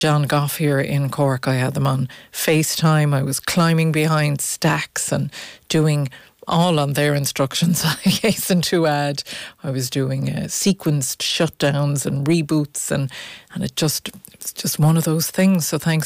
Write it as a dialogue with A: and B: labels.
A: John Goff here in Cork. I had them on FaceTime. I was climbing behind stacks and doing all on their instructions, I hasten to add. I was doing sequenced shutdowns and reboots, and it's just one of those things. So thanks